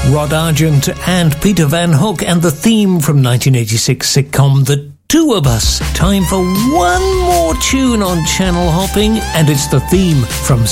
Rod Argent and Peter Van Hook, and the theme from 1986 sitcom The Two of Us. Time for one more tune on Channel Hopping, and it's the theme from